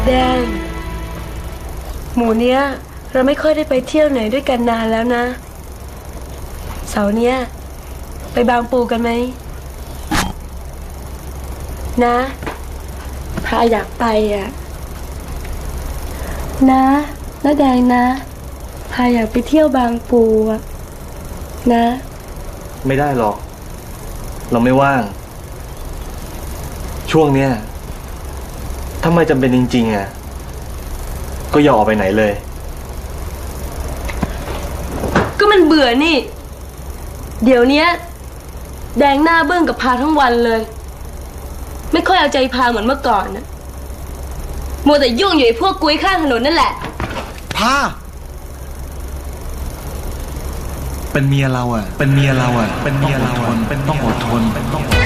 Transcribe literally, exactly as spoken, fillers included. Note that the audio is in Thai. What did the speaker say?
แดงหมู่เนี้ยเราไม่ค่อยได้ไปเที่ยวไหนด้วยกันนานแล้วนะเสาร์เนี้ยไปบางปูกันไหมนะพาอยากไปอ่ะนะน้าแดงนะพาอยากไปเที่ยวบางปูอ่ะนะไม่ได้หรอกเราไม่ว่างช่วงเนี้ยถ้าไม่จำเป็นจริงๆอ่ะก็อย่าออกไปไหนเลยก็มันเบื่อนี่เดี๋ยวนี้แดงหน้าเบิ้งกับพาทั้งวันเลยไม่ค่อยเอาใจพาเหมือนเมื่อก่อนนะมัวแต่ยุ่งอยู่ไอ้พวกกุ้ยข้างถนนนั่นแหละพาเป็นเมียเราอ่ะเป็นเมียเราอ่ะเป็นเมียเราอ่ะเป็นต้องอดทนเป็นต้องอด